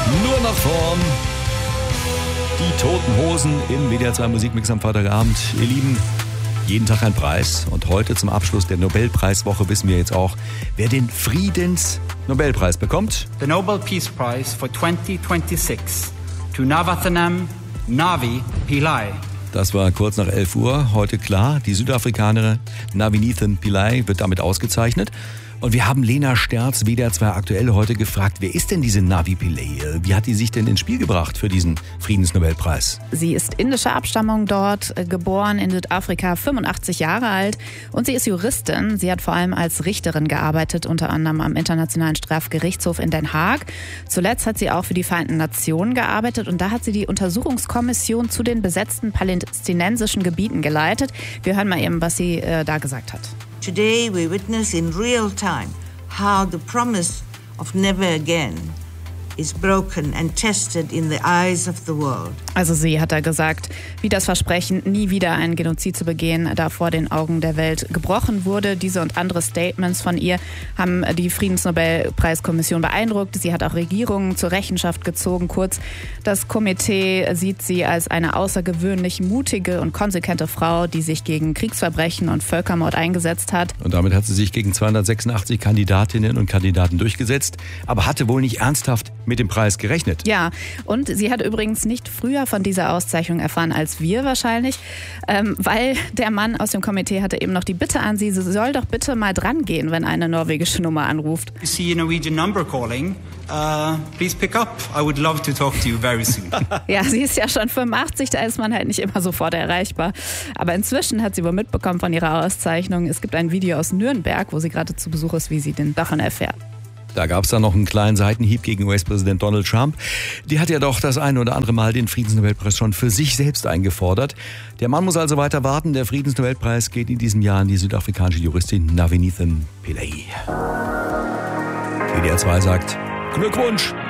Nur nach vorn. Die Toten Hosen im WDR 2 Musikmix am Freitagabend. Ihr Lieben, jeden Tag ein Preis. Und heute zum Abschluss der Nobelpreiswoche wissen wir jetzt auch, wer den Friedensnobelpreis bekommt. The Nobel Peace Prize for 2026 to Navathanam Navi Pillai. Das war kurz nach 11 Uhr. Heute klar, die Südafrikanerin Navinithan Pillay wird damit ausgezeichnet. Und wir haben Lena Sterz, WDR 2 aktuell, heute gefragt, wer ist denn diese Navi Pillay? Wie hat die sich denn ins Spiel gebracht für diesen Friedensnobelpreis? Sie ist indischer Abstammung, dort geboren in Südafrika, 85 Jahre alt und sie ist Juristin. Sie hat vor allem als Richterin gearbeitet, unter anderem am Internationalen Strafgerichtshof in Den Haag. Zuletzt hat sie auch für die Vereinten Nationen gearbeitet und da hat sie die Untersuchungskommission zu den besetzten palästinensischen Gebieten geleitet. Wir hören mal eben, was sie da gesagt hat. Today we witness in real time how the promise of never again is broken and tested in the eyes of the world. Also sie hat da gesagt, wie das Versprechen, nie wieder einen Genozid zu begehen, da vor den Augen der Welt gebrochen wurde. Diese und andere Statements von ihr haben die Friedensnobelpreiskommission beeindruckt. Sie hat auch Regierungen zur Rechenschaft gezogen. Kurz, das Komitee sieht sie als eine außergewöhnlich mutige und konsequente Frau, die sich gegen Kriegsverbrechen und Völkermord eingesetzt hat. Und damit hat sie sich gegen 286 Kandidatinnen und Kandidaten durchgesetzt, aber hatte wohl nicht ernsthaft mit dem Preis gerechnet. Ja, und sie hat übrigens nicht früher von dieser Auszeichnung erfahren als wir wahrscheinlich, weil der Mann aus dem Komitee hatte eben noch die Bitte an sie soll doch bitte mal dran gehen, wenn eine norwegische Nummer anruft. You see a Norwegian number calling, please pick up. I would love to talk to you very soon. Ja, sie ist ja schon 85, da ist man halt nicht immer sofort erreichbar. Aber inzwischen hat sie wohl mitbekommen von ihrer Auszeichnung. Es gibt ein Video aus Nürnberg, wo sie gerade zu Besuch ist, wie sie davon erfährt. Da gab es dann noch einen kleinen Seitenhieb gegen US-Präsident Donald Trump. Die hat ja doch das eine oder andere Mal den Friedensnobelpreis schon für sich selbst eingefordert. Der Mann muss also weiter warten. Der Friedensnobelpreis geht in diesem Jahr an die südafrikanische Juristin Navinithan Pillay. WDR 2 sagt Glückwunsch!